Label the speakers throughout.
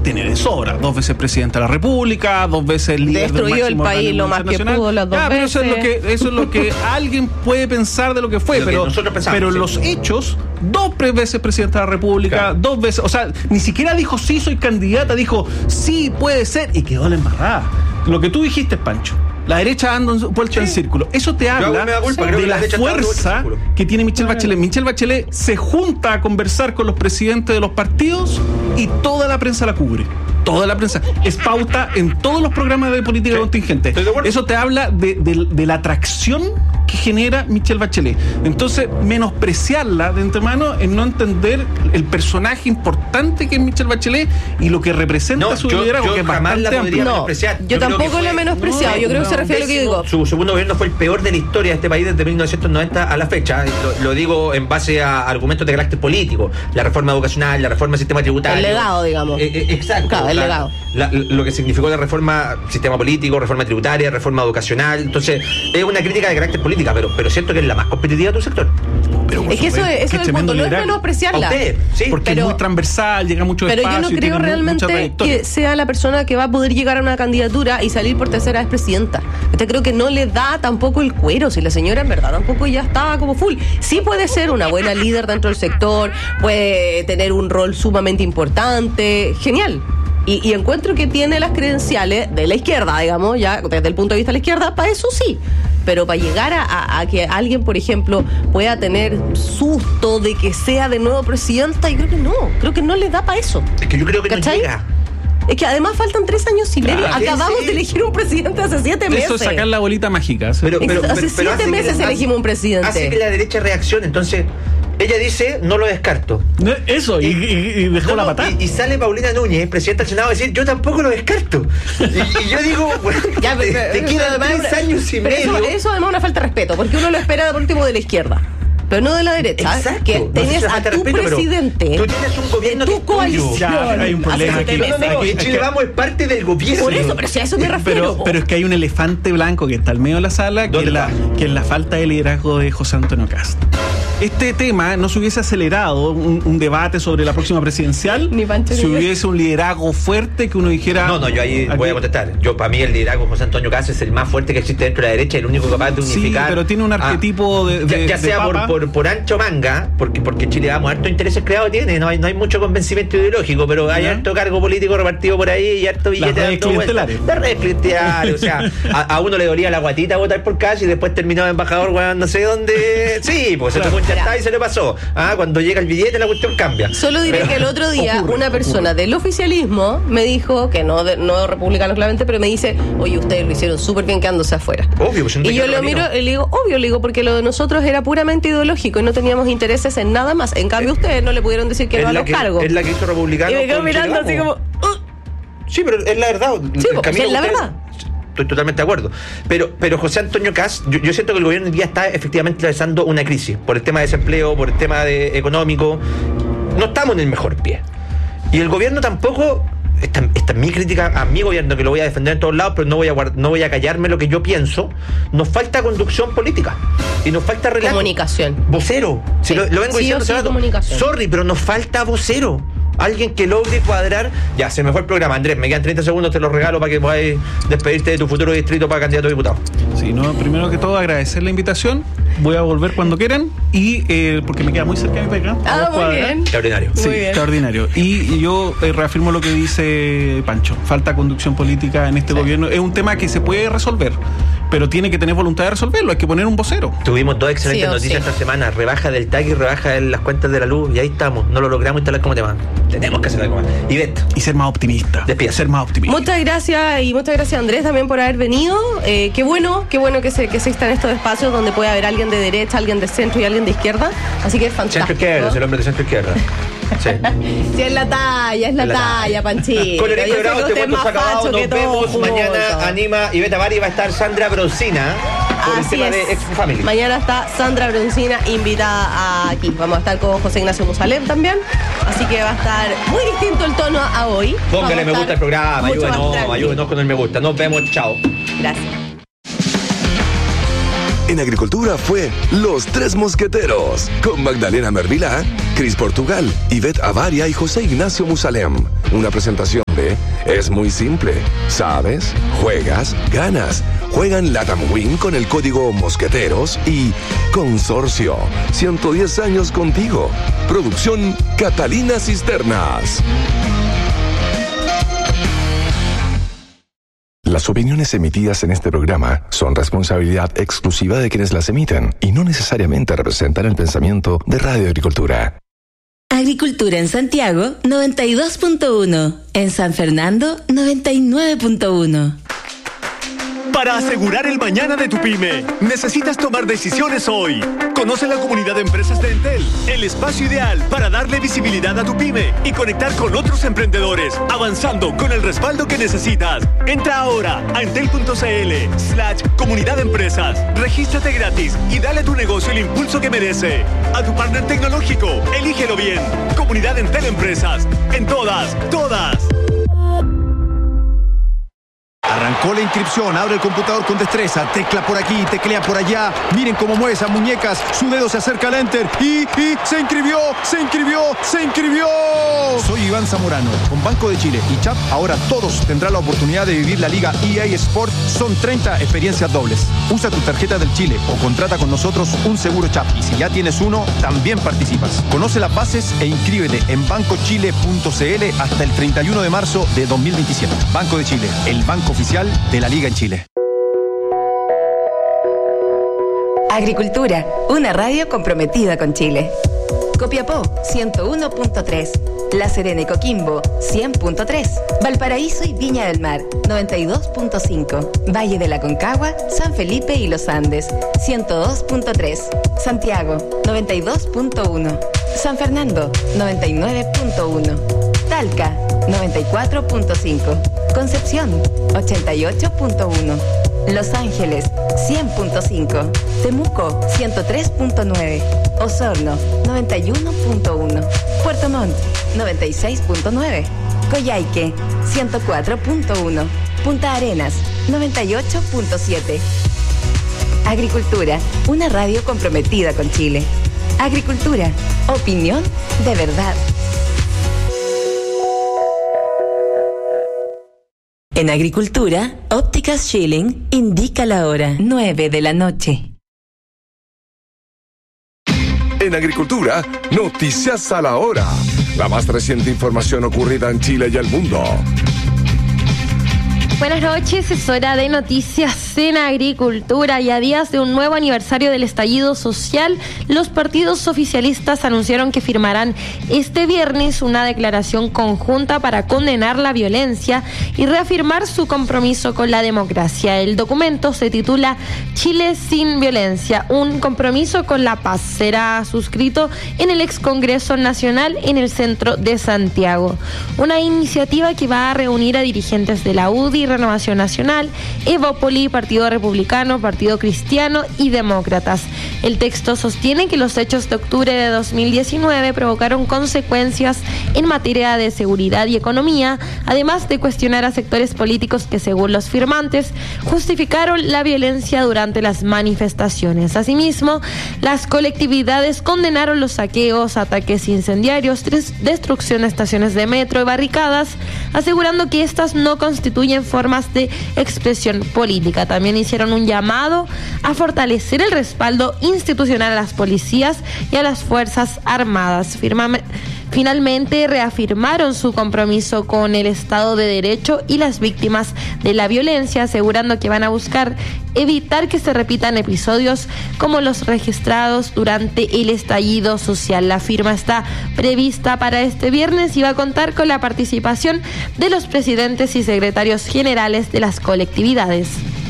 Speaker 1: tiene de sobra. 2 veces presidente de la República, 2 veces líder del
Speaker 2: destruyó el país lo más que pudo las 2 veces.
Speaker 1: Pero eso es lo que alguien puede pensar de lo que fue. Pero los hechos, 2 veces presidente de la República, claro. 2 veces, o sea, ni siquiera dijo sí soy candidata, dijo sí puede ser, y quedó la embarrada. Lo que tú dijiste, Pancho, la derecha anda vuelta en círculo. Eso te habla de la fuerza que tiene Michelle Bachelet. Michelle Bachelet se junta a conversar con los presidentes de los partidos y toda la prensa la cubre. Toda la prensa. Es pauta en todos los programas de política contingente. Eso te habla de la atracción que genera Michelle Bachelet. Entonces, menospreciarla de antemano es no entender el personaje importante que es Michelle Bachelet y lo que representa su liderazgo, que es bastante amplio.
Speaker 2: Yo tampoco la he menospreciado. Yo creo que se refiere a lo que digo.
Speaker 3: Su segundo gobierno fue el peor de la historia de este país desde 1990 a la fecha. Lo digo en base a argumentos de carácter político. La reforma educacional, la reforma del sistema tributario.
Speaker 2: El legado, digamos.
Speaker 3: Exacto.
Speaker 2: Claro, el legado.
Speaker 3: Lo que significó la reforma sistema político, reforma tributaria, reforma educacional. Entonces, es una crítica de carácter política, pero siento que es la más competitiva de tu sector.
Speaker 2: Pero es que eso es el punto, no es menospreciarla.
Speaker 1: Sí, porque es muy transversal, llega mucho espacio.
Speaker 2: Pero yo no creo realmente que sea la persona que va a poder llegar a una candidatura y salir por tercera vez presidenta. Creo que no le da tampoco el cuero, si la señora en verdad tampoco ya está como full. Sí puede ser una buena líder dentro del sector, puede tener un rol sumamente importante, genial. Y encuentro que tiene las credenciales de la izquierda, digamos, ya desde el punto de vista de la izquierda, para eso sí. Pero para llegar a que alguien, por ejemplo, pueda tener susto de que sea de nuevo presidenta, yo creo que no le da para eso.
Speaker 3: Es que yo creo que ¿cachai? No llega.
Speaker 2: Es que además faltan 3 años y medio. Acabamos de elegir un presidente hace 7 meses.
Speaker 1: Eso es sacar la bolita mágica.
Speaker 2: Pero hace 7 meses elegimos un presidente.
Speaker 3: Hace que la derecha reaccione, entonces... Ella dice, no lo descarto.
Speaker 1: Eso, y dejó la patada.
Speaker 3: Y sale Paulina Núñez, presidenta del Senado, a decir, yo tampoco lo descarto. Y yo digo, bueno, ya, te quedan 3 años y medio.
Speaker 2: Eso además es una falta de respeto, porque uno lo espera por último de la izquierda. Pero no de la derecha.
Speaker 3: Exacto.
Speaker 2: Que tenés a tu presidente.
Speaker 3: Tú tienes un gobierno
Speaker 2: de tu coalición.
Speaker 1: Ya, hay un problema aquí.
Speaker 3: Chile Vamos es parte del gobierno.
Speaker 2: Por eso, pero si a eso me refiero.
Speaker 1: Pero es que hay un elefante blanco que está al medio de la sala, que es la falta de liderazgo de José Antonio Kast. Este tema no se hubiese acelerado un debate sobre la próxima presidencial si hubiese un liderazgo fuerte que uno dijera...
Speaker 3: No, yo ahí voy a contestar. Para mí el liderazgo de José Antonio Kast es el más fuerte que existe dentro de la derecha, el único capaz de unificar.
Speaker 1: Sí, pero tiene un arquetipo
Speaker 3: ya sea por ancho manga, porque Chile Vamos harto intereses creados tiene, no hay mucho convencimiento ideológico, pero hay harto cargo político repartido por ahí y harto billete de redes clientelares. O sea, a uno le dolía la guatita votar por Kast y después terminaba embajador, no sé dónde. Sí, pues se tomó ya está y se le pasó. Cuando llega el billete la cuestión cambia.
Speaker 2: Solo diré que el otro día una persona del oficialismo me dijo, que no republicanos claramente, pero me dice, oye, ustedes lo hicieron súper bien quedándose afuera.
Speaker 3: Obvio, pues
Speaker 2: y yo lo miro y le digo, obvio, porque lo de nosotros era puramente ideológico y no teníamos intereses en nada más. En cambio, ustedes no le pudieron decir que no a los cargos.
Speaker 3: Es la que hizo republicano.
Speaker 2: Y me quedo mirando así como...
Speaker 3: Sí, pero es la verdad.
Speaker 2: Sí, es la verdad.
Speaker 3: Estoy totalmente de acuerdo. Pero José Antonio Kast, yo siento que el gobierno hoy día está efectivamente atravesando una crisis por el tema de desempleo, por el tema económico. No estamos en el mejor pie. Y el gobierno tampoco... Esta es mi crítica a mi gobierno, que lo voy a defender en todos lados, pero no voy a callarme lo que yo pienso. Nos falta conducción política y nos falta relato.
Speaker 2: Comunicación.
Speaker 3: Vocero.
Speaker 2: Sí.
Speaker 3: Lo vengo diciendo.
Speaker 2: Comunicación.
Speaker 3: Sorry, pero nos falta vocero. Alguien que logre cuadrar. Ya, se me fue el programa, Andrés, me quedan 30 segundos, te lo regalo para que podáis despedirte de tu futuro distrito para candidato a diputado.
Speaker 1: Sí, primero que todo agradecer la invitación. Voy a volver cuando quieran y porque me queda muy cerca de mi pega.
Speaker 2: Muy bien.
Speaker 3: Extraordinario.
Speaker 1: Sí, extraordinario. Y yo reafirmo lo que dice Pancho. Falta conducción política en este gobierno. Es un tema que se puede resolver, pero tiene que tener voluntad de resolverlo. Hay que poner un vocero.
Speaker 3: Tuvimos 2 excelentes noticias esta semana. Rebaja del TAC y rebaja en las cuentas de la luz. Y ahí estamos. No lo logramos instalar como tema. Tenemos que hacer algo más. Y ser más optimista.
Speaker 1: Despida. Ser más optimista.
Speaker 2: Muchas gracias, y muchas gracias, Andrés, también por haber venido. Qué bueno que se existan estos espacios donde puede haber alguien de derecha, alguien de centro y alguien de izquierda. Así que es fantástico.
Speaker 3: Centro izquierda, es el hombre de centro izquierda. Sí.
Speaker 2: Sí, es la talla, Panchito.
Speaker 3: Con el grado, te cuento acabado. Nos vemos mañana. Anima y Beta Bari, va a estar Sandra Broncina por el tema de Ex Family.
Speaker 2: Mañana está Sandra Broncina invitada aquí. Vamos a estar con José Ignacio Musalem también. Así que va a estar muy distinto el tono a hoy.
Speaker 3: Póngale me gusta al programa, ayúdenos con el me gusta. Nos vemos, chao.
Speaker 2: Gracias.
Speaker 4: En Agricultura fue Los Tres Mosqueteros, con Magdalena Mervilá, Cris Portugal, Ivette Avaria y José Ignacio Musalem. Una presentación de Es muy simple. ¿Sabes? Juegas, ganas. Juegan Latam Win con el código Mosqueteros y Consorcio. 110 años contigo. Producción Catalina Cisternas. Las opiniones emitidas en este programa son responsabilidad exclusiva de quienes las emiten y no necesariamente representan el pensamiento de Radio Agricultura.
Speaker 5: Agricultura en Santiago, 92.1. En San Fernando, 99.1.
Speaker 6: Para asegurar el mañana de tu pyme, necesitas tomar decisiones hoy. Conoce la comunidad de empresas de Entel, el espacio ideal para darle visibilidad a tu pyme y conectar con otros emprendedores, avanzando con el respaldo que necesitas. Entra ahora a entel.cl/comunidad de empresas. Regístrate gratis y dale a tu negocio el impulso que merece. A tu partner tecnológico, elígelo bien. Comunidad Entel Empresas. En todas.
Speaker 7: Arrancó la inscripción, abre el computador con destreza, tecla por aquí, teclea por allá. Miren cómo mueve esas muñecas, su dedo se acerca al enter y se inscribió. Soy Iván Zamorano, con Banco de Chile y CHAP, ahora todos tendrán la oportunidad de vivir la Liga EA Sport. Son 30 experiencias dobles. Usa tu tarjeta del Chile o contrata con nosotros un seguro CHAP. Y si ya tienes uno, también participas. Conoce las bases e inscríbete en bancochile.cl hasta el 31 de marzo de 2027. Banco de Chile, el banco oficial de la Liga en Chile.
Speaker 5: Agricultura, una radio comprometida con Chile. Copiapó, 101.3. La Serena y Coquimbo, 100.3. Valparaíso y Viña del Mar, 92.5. Valle de la Concagua, San Felipe y Los Andes, 102.3. Santiago, 92.1. San Fernando, 99.1. Talca, 94.5. Concepción, 88.1. Los Ángeles, 100.5. Temuco, 103.9. Osorno, 91.1. Puerto Montt, 96.9. Coyhaique, 104.1. Punta Arenas, 98.7. Agricultura, una radio comprometida con Chile. Agricultura, opinión de verdad. En Agricultura, Ópticas Schilling indica la hora, 9 de la noche.
Speaker 4: En Agricultura, noticias a la hora. La más reciente información ocurrida en Chile y el mundo.
Speaker 8: Buenas noches, es hora de noticias en Agricultura y a días de un nuevo aniversario del estallido social, los partidos oficialistas anunciaron que firmarán este viernes una declaración conjunta para condenar la violencia y reafirmar su compromiso con la democracia. El documento se titula Chile sin violencia, un compromiso con la paz. Será suscrito en el ex Congreso Nacional en el centro de Santiago. Una iniciativa que va a reunir a dirigentes de la UDI, Renovación Nacional, Evópoli, Partido Republicano, Partido Cristiano y Demócratas. El texto sostiene que los hechos de octubre de 2019 provocaron consecuencias en materia de seguridad y economía, además de cuestionar a sectores políticos que, según los firmantes, justificaron la violencia durante las manifestaciones. Asimismo, las colectividades condenaron los saqueos, ataques incendiarios, destrucción de estaciones de metro y barricadas, asegurando que estas no constituyen formas de expresión política. También hicieron un llamado a fortalecer el respaldo institucional a las policías y a las Fuerzas Armadas. Finalmente reafirmaron su compromiso con el Estado de Derecho y las víctimas de la violencia, asegurando que van a buscar evitar que se repitan episodios como los registrados durante el estallido social. La firma está prevista para este viernes y va a contar con la participación de los presidentes y secretarios generales de las colectividades.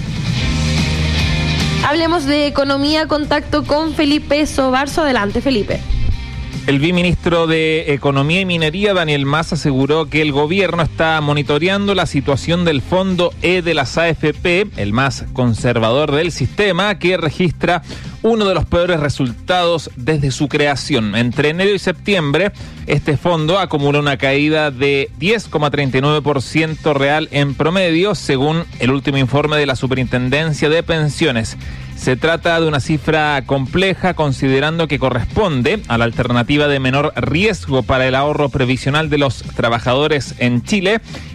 Speaker 8: Hablemos de economía, contacto con Felipe Sobarzo. Adelante, Felipe.
Speaker 9: El viceministro de Economía y Minería, Daniel Mas, aseguró que el gobierno está monitoreando la situación del Fondo E de las AFP, el más conservador del sistema, que registra uno de los peores resultados desde su creación. Entre enero y septiembre, este fondo acumula una caída de 10,39% real en promedio, según el último informe de la Superintendencia de Pensiones. Se trata de una cifra compleja considerando que corresponde a la alternativa de menor riesgo para el ahorro previsional de los trabajadores en Chile